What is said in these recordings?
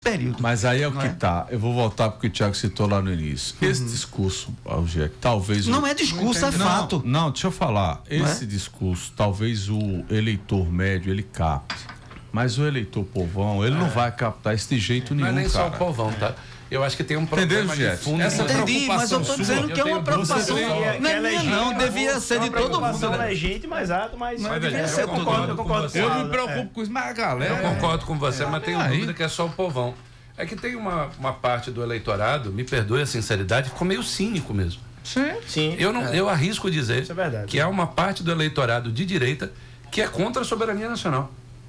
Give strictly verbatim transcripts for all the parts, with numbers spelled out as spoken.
período. Mas aí é o que é? tá. Eu vou voltar porque o Thiago citou lá no início. Uhum. Esse discurso, Alger, talvez... Não o... é discurso, não é fato. Não, não, deixa eu falar. Não Esse é? discurso, talvez o eleitor médio, ele capte. Mas o eleitor povão, ele é. não vai captar isso de jeito nenhum, cara. Não é nem cara. só o povão, tá? Eu acho que tem um problema Entendeu, de fundo. Essa Entendi, mas eu tô dizendo que é uma preocupação. Não é minha, não, devia ser de todo mundo. Não é legítima, exato, mas não devia ser eu concordo, eu concordo. Eu me preocupo com isso, mas a galera... Eu concordo com você, mas tenho dúvida que é só o povão. É que tem uma, uma parte do eleitorado, me perdoe a sinceridade, ficou meio cínico mesmo. Sim. Sim. Eu, não, é. eu arrisco dizer Isso é verdade. que há uma parte do eleitorado de direita que é contra a soberania nacional.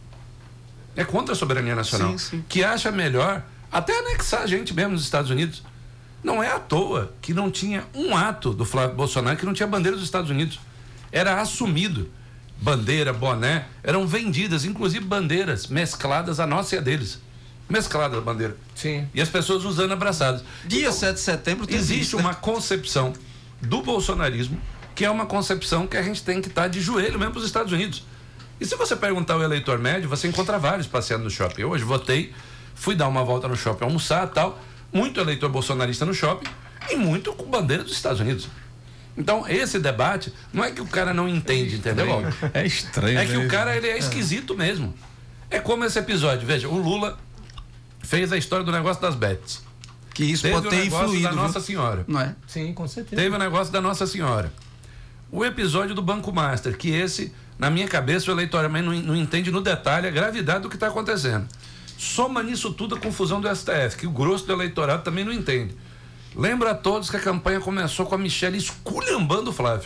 É contra a soberania nacional. Sim, sim. Que acha melhor até anexar a gente mesmo nos Estados Unidos. Não é à toa que não tinha um ato do Flávio Bolsonaro que não tinha bandeira dos Estados Unidos. Era assumido. Bandeira, boné, eram vendidas, inclusive bandeiras mescladas à nossa e a deles. Mesclada a bandeira. Sim. E as pessoas usando abraçadas. Dia então, sete de setembro tem existe isso, uma né? concepção do bolsonarismo que é uma concepção que a gente tem que estar de joelho mesmo para os Estados Unidos. E se você perguntar ao eleitor médio, você encontra vários passeando no shopping. Eu hoje votei, fui dar uma volta no shopping, almoçar e tal, muito eleitor bolsonarista no shopping e muito com bandeira dos Estados Unidos. Então, esse debate, não é que o cara não entende, é entendeu? É estranho. É que mesmo. o cara, ele é esquisito mesmo. É como esse episódio, veja, o Lula fez a história do negócio das bets. Que isso Teve pode o ter negócio influído. da Nossa viu? Senhora. Não é? Sim, com certeza. Teve o negócio da Nossa Senhora. O episódio do Banco Master, que esse, na minha cabeça, o eleitor não, não entende no detalhe a gravidade do que está acontecendo. Soma nisso tudo a confusão do S T F, que o grosso do eleitorado também não entende. Lembra a todos que a campanha começou com a Michelle esculhambando o Flávio.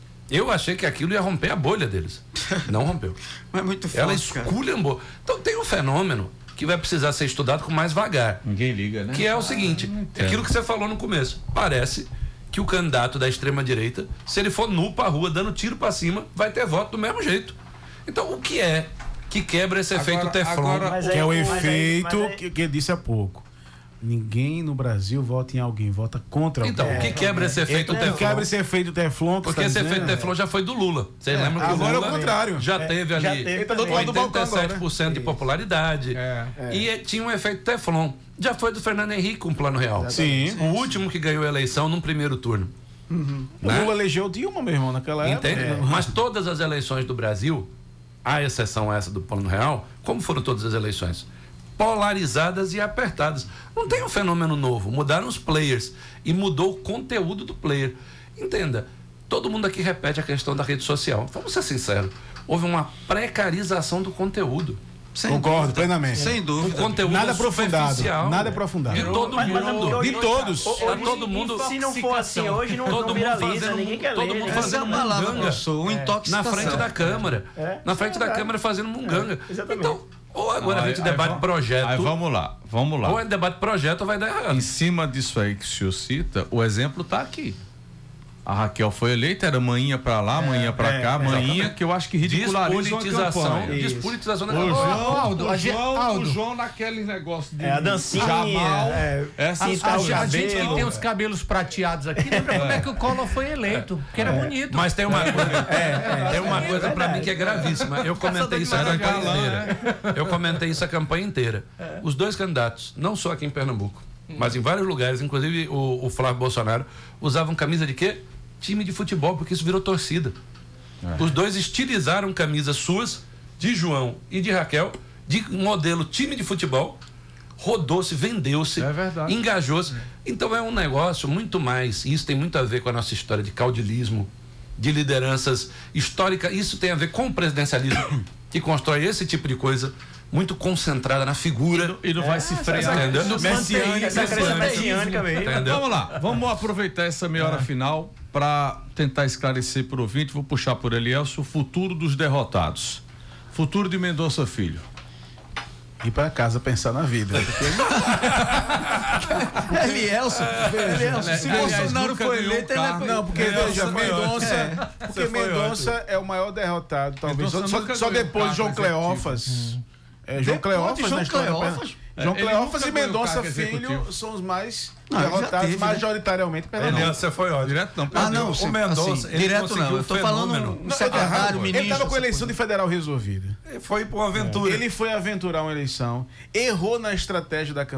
Eu achei que aquilo ia romper a bolha deles. Não rompeu. Mas muito forte, Ela cara. esculhambou. Então tem um fenômeno que vai precisar ser estudado com mais vagar. Ninguém liga, né? Que é o seguinte, é aquilo que você falou no começo. Parece que o candidato da extrema-direita, se ele for nu pra rua, dando tiro pra cima, vai ter voto do mesmo jeito. Então, o que é que quebra esse Agora- efeito Teflon? agora- Mas Que aí- é o mas aí- efeito mas aí- que, que ele disse há pouco. Ninguém no Brasil vota em alguém, vota contra Então, alguém. o que quebra esse efeito O que Teflon? quebra esse efeito Teflon? que Porque você esse tá efeito dizendo? Teflon já foi do Lula. Vocês lembram que o agora é o Lula contrário. já É, teve já ali teve Ele tá do outro lado do balcão agora, oitenta e sete por cento de popularidade. É. E tinha um efeito Teflon. Já foi do Fernando Henrique com o Plano Real. Sim. O último que ganhou a eleição num primeiro turno. O Né? Lula elegeu Dilma, meu irmão, naquela Entende? época. Mas todas as eleições do Brasil, à exceção essa do Plano Real, como foram todas as eleições? Polarizadas e apertadas. Não tem um fenômeno novo. Mudaram os players e mudou o conteúdo do player. Entenda, todo mundo aqui repete a questão da rede social. Vamos ser sinceros. Houve uma precarização do conteúdo. Sem Concordo dúvida. plenamente. Sem O dúvida. conteúdo Nada aprofundado. superficial. Nada aprofundado. De todo Mas- mas é porque mundo. hoje- De todos. Tá Hoje, todo mundo. se não for assim hoje, não, Todo não mundo viraliza, fazendo- ninguém quer todo ler. mundo né? Essa é a fazendo palavra, munganga. professor. Uma Na intoxicação. frente da Câmara. É, Na isso frente é da verdade. Câmara fazendo munganga. É, exatamente. Então, ou agora a Aí- gente aí debate vamos- projeto. Aí vamos lá, vamos lá. Ou é debate projeto ou vai dar errado. Em cima disso aí que o senhor cita, o exemplo está aqui. A Raquel foi eleita, era manhinha pra lá, manhinha pra é, cá, manhinha exatamente. que eu acho que ridiculariza uma Despolitização. campanha. Despolitização da O campanha. João, Aldo, o, a gente- João Aldo. o João naquele negócio de É, a dancinha, Jamal, é, essas pintar A, o coisas. a gente que cabelo. tem os cabelos prateados aqui, lembra como é que o Collor foi eleito? Porque era bonito. Mas tem uma coisa, tem uma coisa pra mim que é gravíssima. Eu comentei isso a Era campanha galã, inteira. Eu comentei isso a campanha inteira. Os dois candidatos, não só aqui em Pernambuco, mas em vários lugares, inclusive o, o Flávio Bolsonaro, usavam camisa de quê? Time de futebol, porque isso virou torcida. Os dois estilizaram camisas suas, de João e de Raquel, de modelo time de futebol, rodou-se, vendeu-se, É verdade. engajou-se. Então é um negócio muito mais, e isso tem muito a ver com a nossa história de caudilismo, de lideranças históricas, isso tem a ver com o presidencialismo, que constrói esse tipo de coisa, muito concentrada na figura. E não vai se frear. Entendeu? Essa crença messiânica mesmo. Entendeu? Vamos lá, vamos aproveitar essa meia hora final para tentar esclarecer para o ouvinte. Vou puxar por Elielso o futuro dos derrotados. Futuro de Mendonça Filho. Ir pra casa pensar na vida. Porque Elielson, Elielson, se Aliás, Bolsonaro nunca for ganhou eleito, um ele é... cargo. Não, porque Mendonça veja, foi Mendonça. Porque Você foi Mendonça é o maior derrotado, talvez. Mendonça Só, nunca só ganhou depois de João cargo Cleófas. É, João Depois de Cleófas João na história. Cleófas? João É, ele Cleófas nunca e ganhou Mendonça cargo Filho executivo. são os mais Não, ele já derrotados teve, né? majoritariamente pela Elielson, você foi ótimo. Direto não. Ah, não, o Mendonça, assim, ele direto conseguiu não, eu tô falando fenômeno. um secretário, ministro. Ele estava com a essa eleição de federal resolvida. Foi por uma aventura. Ele foi aventurar uma eleição, errou na estratégia da campanha.